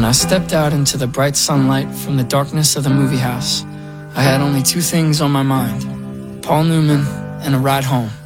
When I stepped out into the bright sunlight from the darkness of the movie house, I had only two things on my mind: Paul Newman and a ride home.